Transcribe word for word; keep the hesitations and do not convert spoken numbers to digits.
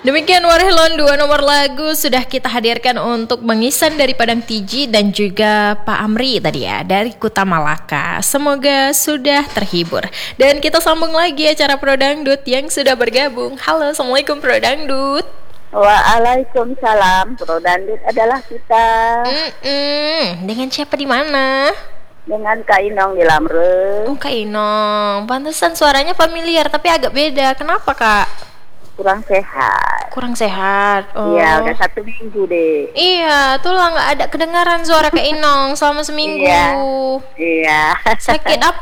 Demikian Warhelon, dua nomor lagu sudah kita hadirkan untuk Bang Isan dari Padang Tiji dan juga Pak Amri tadi ya dari Kuta Malaka. Semoga sudah terhibur. Dan kita sambung lagi acara Pro Dangdut yang sudah bergabung. Halo, Assalamualaikum Pro Dangdut. Waalaikumsalam. Pro Dangdut adalah kita. Mm-mm. Dengan siapa di mana? Dengan Kak Inong di Lamre. Oh, Kak Inong. Pantesan suaranya familiar tapi agak beda. Kenapa, Kak? Kurang sehat. Kurang sehat. Oh. Iya, udah satu minggu deh. Iya, tuh lah nggak ada kedengaran suara Kak Inong selama seminggu. Iya. Iya. Sakit apa?